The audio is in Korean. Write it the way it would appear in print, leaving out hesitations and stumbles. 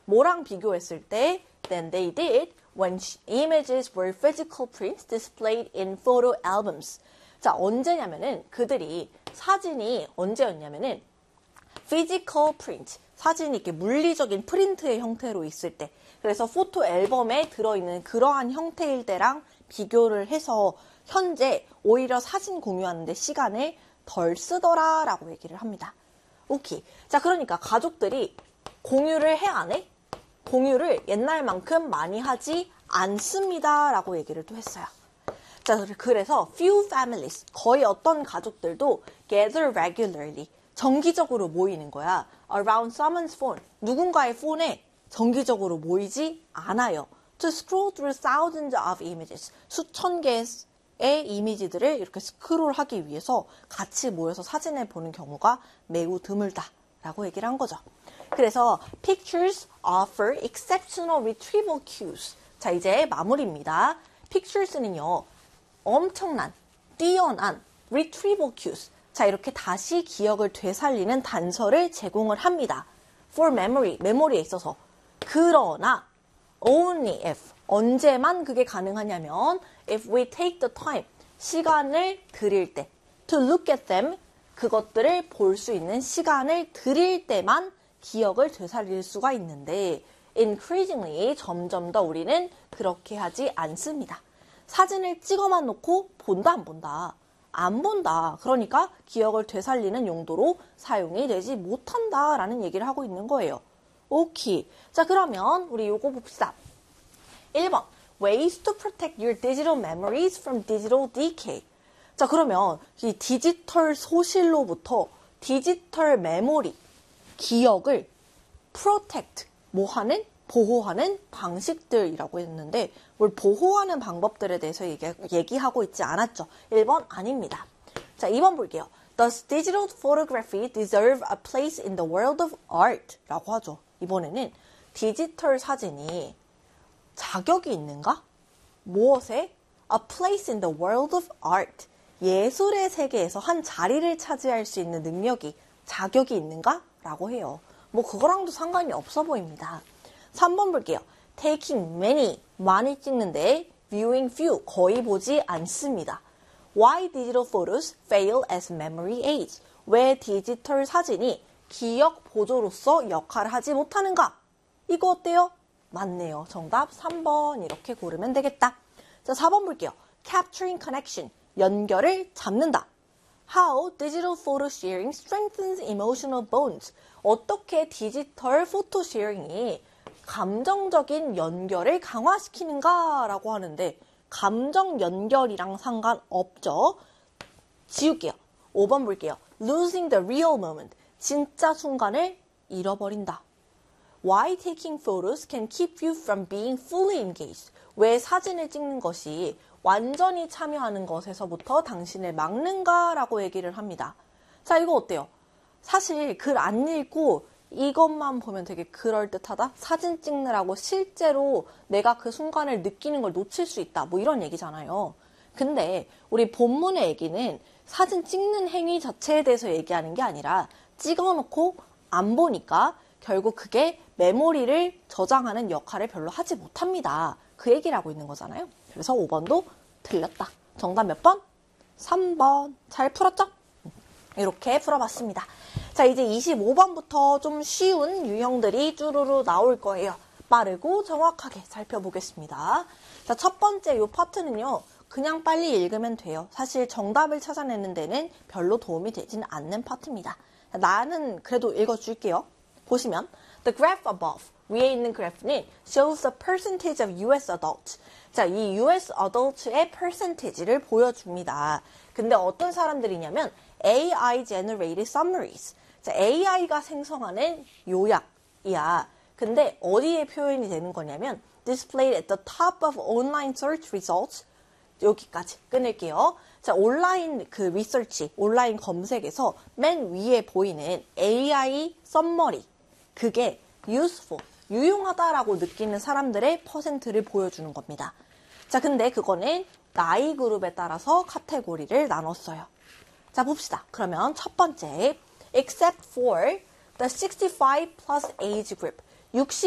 뭐랑 비교했을 때 than they did when images were physical prints displayed in photo albums. 자, 언제냐면은 그들이 사진이 언제였냐면은 physical print, 사진이 이렇게 물리적인 프린트의 형태로 있을 때, 그래서 포토 앨범에 들어있는 그러한 형태일 때랑 비교를 해서 현재 오히려 사진 공유하는데 시간을 덜 쓰더라 라고 얘기를 합니다. 오케이. 자, 그러니까 가족들이 공유를 해 안 해? 공유를 옛날만큼 많이 하지 않습니다 라고 얘기를 또 했어요. 자, 그래서 few families, 거의 어떤 가족들도 gather regularly, 정기적으로 모이는 거야. around someone's phone, 누군가의 폰에 정기적으로 모이지 않아요. to scroll through thousands of images, 수천 개의 이미지들을 이렇게 스크롤하기 위해서 같이 모여서 사진을 보는 경우가 매우 드물다라고 얘기를 한 거죠. 그래서 pictures offer exceptional retrieval cues. 자, 이제 마무리입니다. pictures는요, 엄청난, 뛰어난 retrieval cues. 자, 이렇게 다시 기억을 되살리는 단서를 제공을 합니다. for memory, 메모리에 있어서. 그러나 only if, 언제만 그게 가능하냐면 if we take the time, 시간을 들일 때, to look at them, 그것들을 볼 수 있는 시간을 들일 때만 기억을 되살릴 수가 있는데 increasingly, 점점 더 우리는 그렇게 하지 않습니다. 사진을 찍어만 놓고 본다 안 본다? 안 본다. 그러니까 기억을 되살리는 용도로 사용이 되지 못한다라는 얘기를 하고 있는 거예요. 오케이. 자, 그러면 우리 요거 봅시다. 1번. Ways to protect your digital memories from digital decay. 자, 그러면 이 디지털 소실로부터 디지털 메모리, 기억을 protect, 뭐 하는? 보호하는 방식들이라고 했는데 뭘 보호하는 방법들에 대해서 얘기하고 있지 않았죠. 1번 아닙니다. 자, 2번 볼게요. Does digital photography deserve a place in the world of art? 라고 하죠. 이번에는 디지털 사진이 자격이 있는가? 무엇에? A place in the world of art. 예술의 세계에서 한 자리를 차지할 수 있는 능력이, 자격이 있는가? 라고 해요. 뭐 그거랑도 상관이 없어 보입니다. 3번 볼게요. Taking many, 많이 찍는데 viewing few, 거의 보지 않습니다. Why digital photos fail as memory aids? 왜 디지털 사진이 기억 보조로서 역할을 하지 못하는가? 이거 어때요? 맞네요. 정답 3번 이렇게 고르면 되겠다. 자, 4번 볼게요. Capturing connection, 연결을 잡는다. How digital photo sharing strengthens emotional bonds? 어떻게 디지털 포토 쉐어링이 감정적인 연결을 강화시키는가 라고 하는데 감정 연결이랑 상관없죠. 지울게요. 5번 볼게요. Losing the real moment. 진짜 순간을 잃어버린다. Why taking photos can keep you from being fully engaged? 왜 사진을 찍는 것이 완전히 참여하는 것에서부터 당신을 막는가 라고 얘기를 합니다. 자, 이거 어때요? 사실 글 안 읽고 이것만 보면 되게 그럴듯하다? 사진 찍느라고 실제로 내가 그 순간을 느끼는 걸 놓칠 수 있다. 뭐 이런 얘기잖아요. 근데 우리 본문의 얘기는 사진 찍는 행위 자체에 대해서 얘기하는 게 아니라 찍어놓고 안 보니까 결국 그게 메모리를 저장하는 역할을 별로 하지 못합니다. 그 얘기를 하고 있는 거잖아요. 그래서 5번도 틀렸다. 정답 몇 번? 3번. 잘 풀었죠? 이렇게 풀어봤습니다. 자, 이제 25번부터 좀 쉬운 유형들이 쭈루루 나올 거예요. 빠르고 정확하게 살펴보겠습니다. 자, 첫 번째 이 파트는요. 그냥 빨리 읽으면 돼요. 사실 정답을 찾아내는 데는 별로 도움이 되지는 않는 파트입니다. 나는 그래도 읽어줄게요. 보시면 The graph above, 위에 있는 그래프는 shows the percentage of US adults. 자, 이 US adults의 percentage를 보여줍니다. 근데 어떤 사람들이냐면 AI generated summaries. 자, AI가 생성하는 요약이야. 근데 어디에 표현이 되는 거냐면 displayed at the top of online search results. 여기까지 끊을게요. 자, 온라인 그 리서치, 온라인 검색에서 맨 위에 보이는 AI 썸머리. 그게 useful, 유용하다라고 느끼는 사람들의 퍼센트를 보여주는 겁니다. 자, 근데 그거는 나이 그룹에 따라서 카테고리를 나눴어요. 자, 봅시다. 그러면 첫 번째, except for the 65 plus age group.